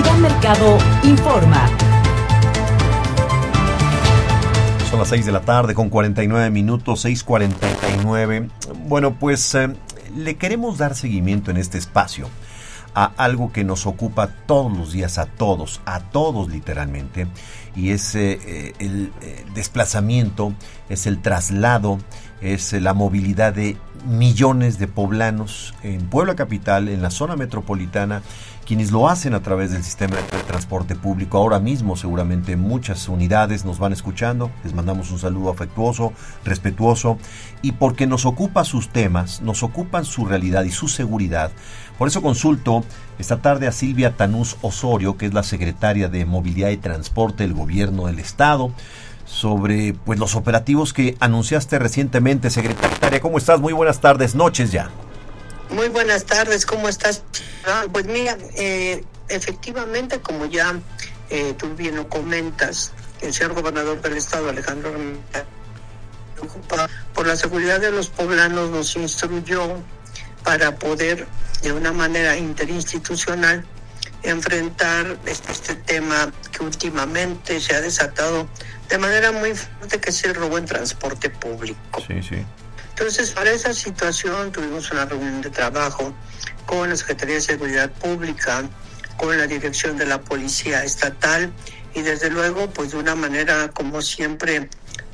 Capitán Mercado informa. Son las 6 de la tarde con 49 minutos, 6:49. Bueno, pues le queremos dar seguimiento en este espacio a algo que nos ocupa todos los días, a todos literalmente, y es el desplazamiento, es el traslado, es la movilidad de millones de poblanos en Puebla capital, en la zona metropolitana, quienes lo hacen a través del sistema de transporte público. Ahora mismo seguramente muchas unidades nos van escuchando, les mandamos un saludo afectuoso, respetuoso, y porque nos ocupa sus temas, nos ocupan su realidad y su seguridad. Por eso consulto esta tarde a Silvia Tanús Osorio, que es la secretaria de Movilidad y Transporte del Gobierno del Estado, sobre pues los operativos que anunciaste recientemente. Secretaria, ¿cómo estás? Muy buenas tardes, noches ya. Muy buenas tardes, ¿cómo estás? Pues mira, efectivamente, como ya tú bien lo comentas, el señor gobernador del Estado, Alejandro Armenta, preocupa por la seguridad de los poblanos, nos instruyó para poder, de una manera interinstitucional, enfrentar este tema que últimamente se ha desatado de manera muy fuerte, que es el robo en transporte público. Sí. Entonces, para esa situación tuvimos una reunión de trabajo con la Secretaría de Seguridad Pública, con la Dirección de la Policía Estatal, y desde luego, pues de una manera, como siempre,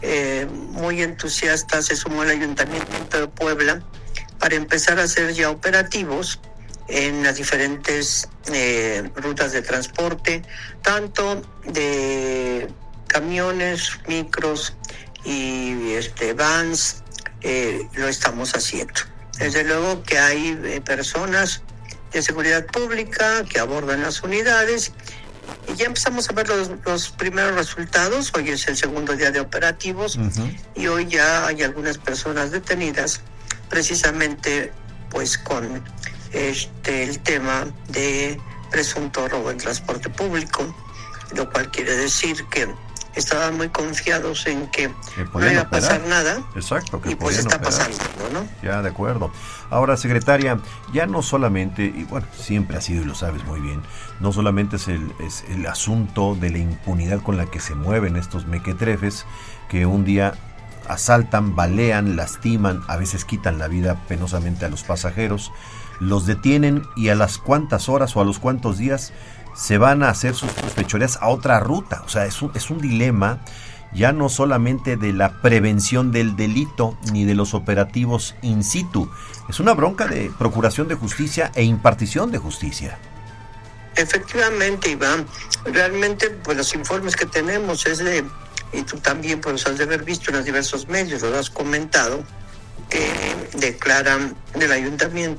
muy entusiasta, se sumó el Ayuntamiento de Puebla para empezar a hacer ya operativos en las diferentes rutas de transporte, tanto de camiones, micros y vans. Lo estamos haciendo. Desde luego que hay personas de seguridad pública que abordan las unidades y ya empezamos a ver los primeros resultados. Hoy es el segundo día de operativos. Y hoy ya hay algunas personas detenidas precisamente pues con el tema de presunto robo en transporte público, lo cual quiere decir que estaban muy confiados en que no iba a pasar nada. Exacto, que y pues está pasando, ¿no? Ya, de acuerdo. Ahora, secretaria, ya no solamente, y bueno, siempre ha sido y lo sabes muy bien, no solamente es el asunto de la impunidad con la que se mueven estos mequetrefes, que un día asaltan, balean, lastiman, a veces quitan la vida penosamente a los pasajeros, los detienen y a las cuantas horas o a los cuantos días se van a hacer sus fechorías a otra ruta. O sea, es un dilema ya no solamente de la prevención del delito ni de los operativos in situ, es una bronca de procuración de justicia e impartición de justicia. Efectivamente, Iván, realmente pues los informes que tenemos es de, y tú también pues los has de haber visto en los diversos medios, lo has comentado, que declaran del ayuntamiento